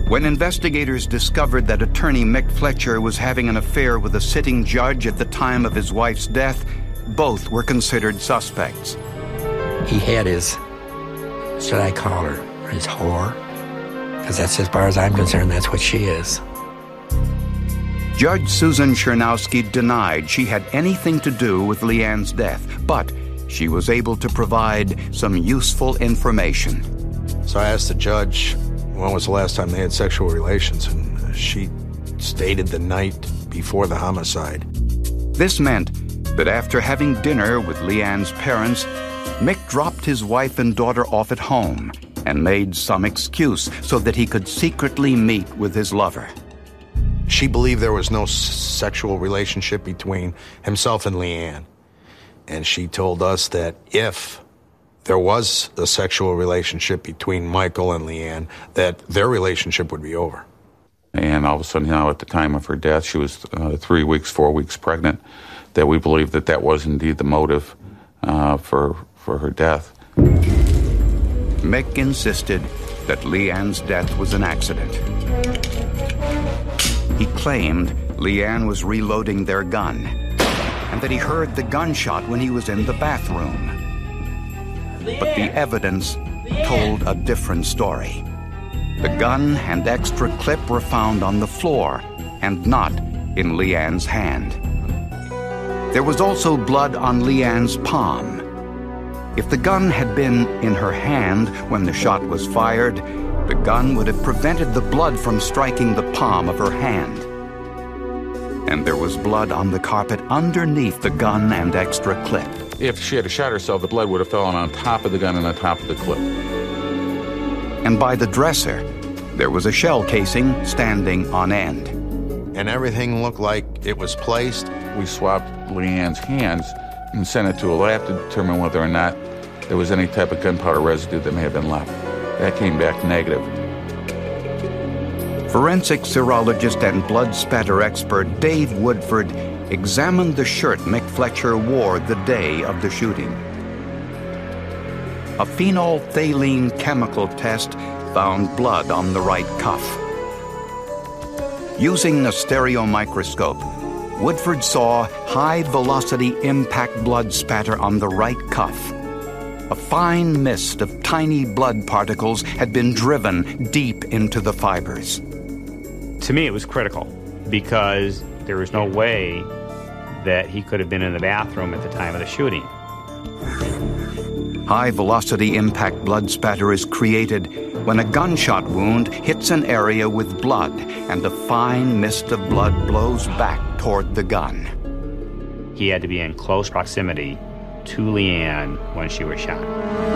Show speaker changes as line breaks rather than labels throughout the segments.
When investigators discovered that attorney Mick Fletcher was having an affair with a sitting judge at the time of his wife's death, both were considered suspects.
He had his, should I call her, his whore? Because that's, as far as I'm concerned, that's what she is.
Judge Susan Chernowski denied she had anything to do with Leanne's death, but she was able to provide some useful information.
So I asked the judge when was the last time they had sexual relations, and she stated the night before the homicide.
This meant that after having dinner with Leanne's parents, Mick dropped his wife and daughter off at home and made some excuse so that he could secretly meet with his lover.
She believed there was no sexual relationship between himself and Leanne. And she told us that if there was a sexual relationship between Michael and Leanne, that their relationship would be over.
And all of a sudden, at the time of her death, she was 4 weeks pregnant, that we believe that that was indeed the motive for her death.
Mick insisted that Leanne's death was an accident. He claimed Leanne was reloading their gun and that he heard the gunshot when he was in the bathroom. But the evidence told a different story. The gun and extra clip were found on the floor and not in Leanne's hand. There was also blood on Leanne's palm. If the gun had been in her hand when the shot was fired, the gun would have prevented the blood from striking the palm of her hand. And there was blood on the carpet underneath the gun and extra clip.
If she had shot herself, the blood would have fallen on top of the gun and on top of the clip.
And by the dresser, there was a shell casing standing on end.
And everything looked like it was placed.
We swabbed Leanne's hands and sent it to a lab to determine whether or not there was any type of gunpowder residue that may have been left. That came back negative.
Forensic serologist and blood spatter expert Dave Woodford examined the shirt Mick Fletcher wore the day of the shooting. A phenolphthalein chemical test found blood on the right cuff. Using a stereo microscope, Woodford saw high-velocity impact blood spatter on the right cuff. A fine mist of tiny blood particles had been driven deep into the fibers.
To me, it was critical because there was no way that he could have been in the bathroom at the time of the shooting.
High-velocity impact blood spatter is created when a gunshot wound hits an area with blood and a fine mist of blood blows back toward the gun.
He had to be in close proximity to Leanne when she was shot.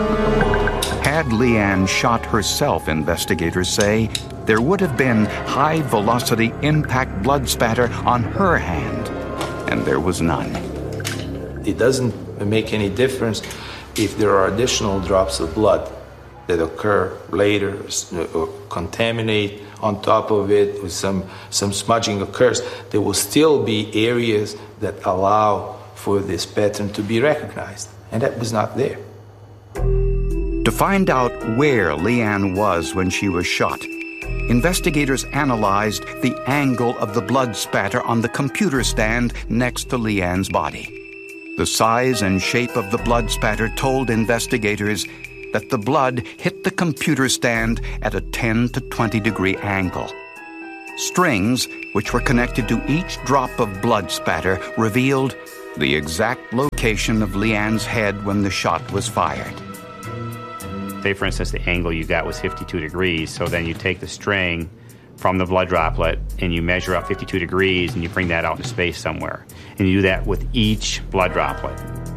Had Leanne shot herself, investigators say, there would have been high-velocity impact blood spatter on her hand, and there was none.
It doesn't make any difference if there are additional drops of blood that occur later or contaminate on top of it, with some smudging occurs. There will still be areas that allow for this pattern to be recognized, and that was not there.
To find out where Leanne was when she was shot, investigators analyzed the angle of the blood spatter on the computer stand next to Leanne's body. The size and shape of the blood spatter told investigators that the blood hit the computer stand at a 10 to 20 degree angle. Strings, which were connected to each drop of blood spatter, revealed the exact location of Leanne's head when the shot was fired.
Say, for instance, the angle you got was 52 degrees, so then you take the string from the blood droplet and you measure out 52 degrees and you bring that out into space somewhere. And you do that with each blood droplet.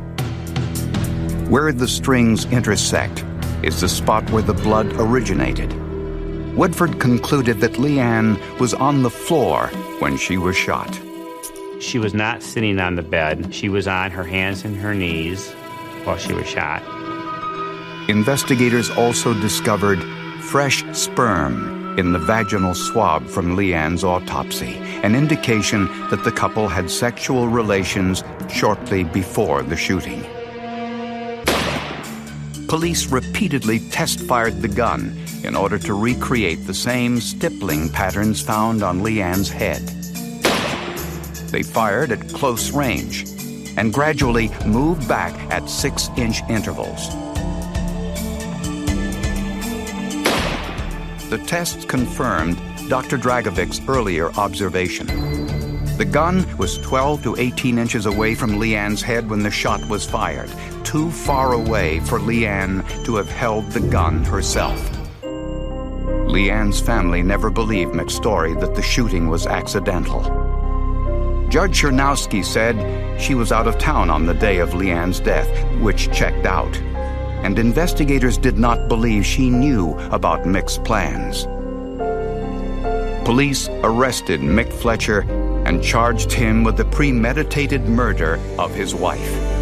Where the strings intersect is the spot where the blood originated. Woodford concluded that Leanne was on the floor when she was shot.
She was not sitting on the bed. She was on her hands and her knees while she was shot.
Investigators also discovered fresh sperm in the vaginal swab from Leanne's autopsy, an indication that the couple had sexual relations shortly before the shooting. Police repeatedly test-fired the gun in order to recreate the same stippling patterns found on Leanne's head. They fired at close range and gradually moved back at 6-inch intervals. The tests confirmed Dr. Dragovic's earlier observation. The gun was 12 to 18 inches away from Leanne's head when the shot was fired, too far away for Leanne to have held the gun herself. Leanne's family never believed Mick's story that the shooting was accidental. Judge Chernowski said she was out of town on the day of Leanne's death, which checked out, and investigators did not believe she knew about Mick's plans. Police arrested Mick Fletcher and charged him with the premeditated murder of his wife.